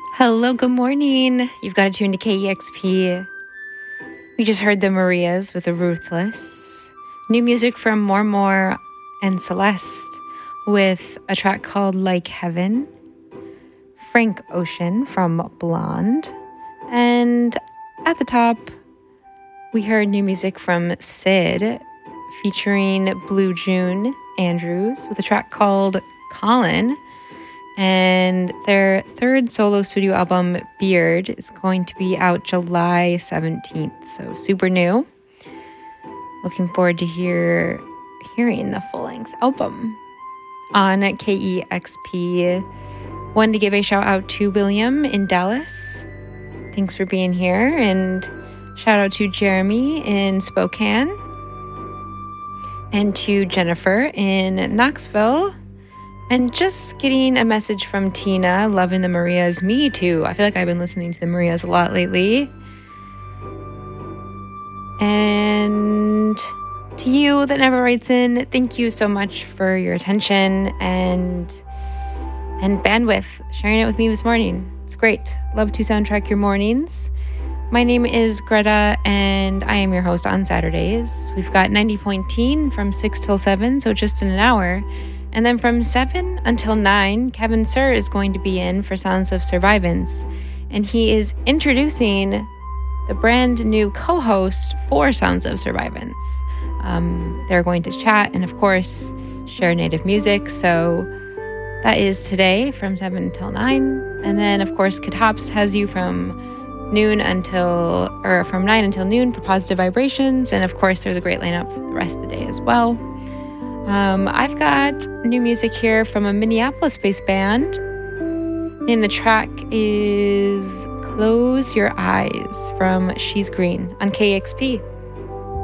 Hello, good morning. You've got to tune to KEXP. We just heard the Marias with the Ruthless. New music from More and Celeste with a track called Like Heaven. Frank Ocean from Blonde. And at the top, we heard new music from Sid featuring Blue June Andrews with a track called Colin. And their third solo studio album, Beard, is going to be out July 17th. So super new. Looking forward to hearing the full-length album. On KEXP, wanted to give a shout out to William in Dallas. Thanks for being here. And shout out to Jeremy in Spokane. And to Jennifer in Knoxville. And just getting a message from Tina, loving the Marias. Me too. I feel like I've been listening to the Marias a lot lately. And to you that never writes in, thank you so much for your attention and bandwidth, sharing it with me this morning. It's great. Love to soundtrack your mornings. My name is Greta, and I am your host on Saturdays. We've got 90.10 from 6 till 7, so just in an hour. And then from 7 until 9, Kevin Sir is going to be in for Sounds of Survivance. And he is introducing the brand new co-host for Sounds of Survivance. They're going to chat and, of course, share native music. So that is today from 7 until 9. And then, of course, Kid Hops has you from 9 until noon for Positive Vibrations. And, of course, there's a great lineup the rest of the day as well. I've got new music here from a Minneapolis-based band. And the track is Close Your Eyes from She's Green on KEXP.